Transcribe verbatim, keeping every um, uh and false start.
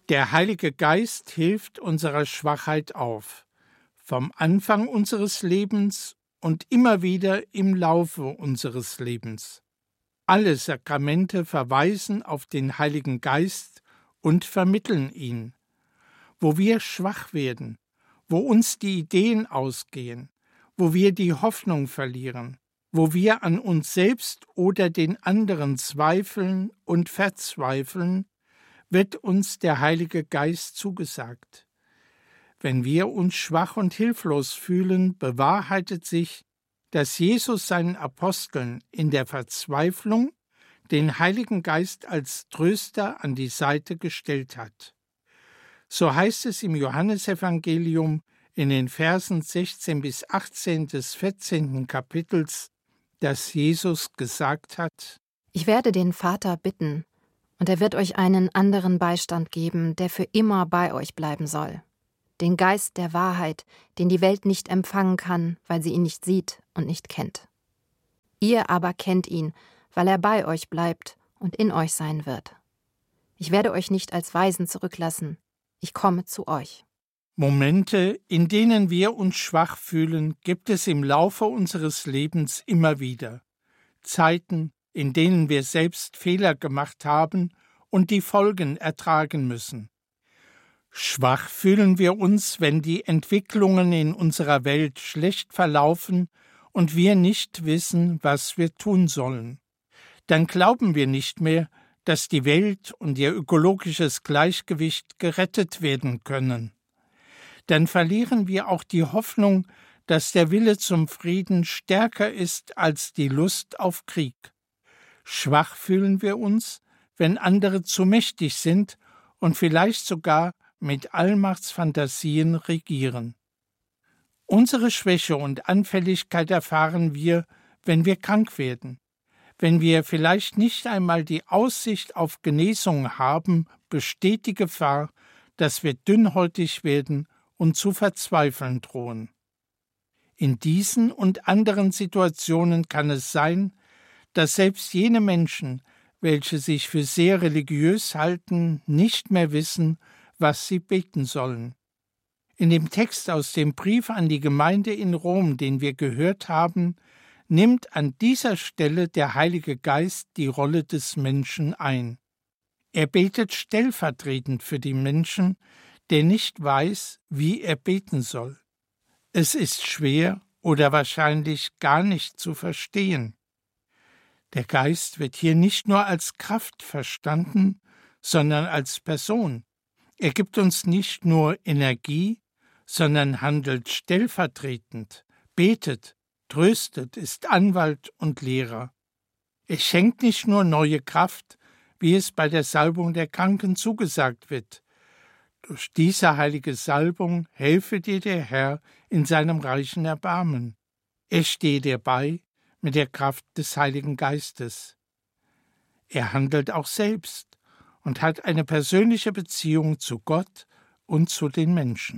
Der Heilige Geist hilft unserer Schwachheit auf, vom Anfang unseres Lebens und immer wieder im Laufe unseres Lebens. Alle Sakramente verweisen auf den Heiligen Geist und vermitteln ihn. Wo wir schwach werden, wo uns die Ideen ausgehen, wo wir die Hoffnung verlieren, wo wir an uns selbst oder den anderen zweifeln und verzweifeln, wird uns der Heilige Geist zugesagt. Wenn wir uns schwach und hilflos fühlen, bewahrheitet sich, dass Jesus seinen Aposteln in der Verzweiflung den Heiligen Geist als Tröster an die Seite gestellt hat. So heißt es im Johannesevangelium in den Versen sechzehn bis achtzehn des vierzehnten Kapitels, dass Jesus gesagt hat: Ich werde den Vater bitten, und er wird euch einen anderen Beistand geben, der für immer bei euch bleiben soll. Den Geist der Wahrheit, den die Welt nicht empfangen kann, weil sie ihn nicht sieht und nicht kennt. Ihr aber kennt ihn, weil er bei euch bleibt und in euch sein wird. Ich werde euch nicht als Waisen zurücklassen, ich komme zu euch. Momente, in denen wir uns schwach fühlen, gibt es im Laufe unseres Lebens immer wieder. Zeiten, in denen wir selbst Fehler gemacht haben und die Folgen ertragen müssen. Schwach fühlen wir uns, wenn die Entwicklungen in unserer Welt schlecht verlaufen und wir nicht wissen, was wir tun sollen. Dann glauben wir nicht mehr, dass die Welt und ihr ökologisches Gleichgewicht gerettet werden können. Dann verlieren wir auch die Hoffnung, dass der Wille zum Frieden stärker ist als die Lust auf Krieg. Schwach fühlen wir uns, wenn andere zu mächtig sind und vielleicht sogar mit Allmachtsfantasien regieren. Unsere Schwäche und Anfälligkeit erfahren wir, wenn wir krank werden, wenn wir vielleicht nicht einmal die Aussicht auf Genesung haben, besteht die Gefahr, dass wir dünnhäutig werden und zu verzweifeln drohen. In diesen und anderen Situationen kann es sein, dass selbst jene Menschen, welche sich für sehr religiös halten, nicht mehr wissen, was sie beten sollen. In dem Text aus dem Brief an die Gemeinde in Rom, den wir gehört haben, nimmt an dieser Stelle der Heilige Geist die Rolle des Menschen ein. Er betet stellvertretend für die Menschen, der nicht weiß, wie er beten soll. Es ist schwer oder wahrscheinlich gar nicht zu verstehen. Der Geist wird hier nicht nur als Kraft verstanden, sondern als Person. Er gibt uns nicht nur Energie, sondern handelt stellvertretend, betet, tröstet, ist Anwalt und Lehrer. Er schenkt nicht nur neue Kraft, wie es bei der Salbung der Kranken zugesagt wird. Durch diese heilige Salbung helfe dir der Herr in seinem reichen Erbarmen. Er stehe dir bei mit der Kraft des Heiligen Geistes. Er handelt auch selbst und hat eine persönliche Beziehung zu Gott und zu den Menschen.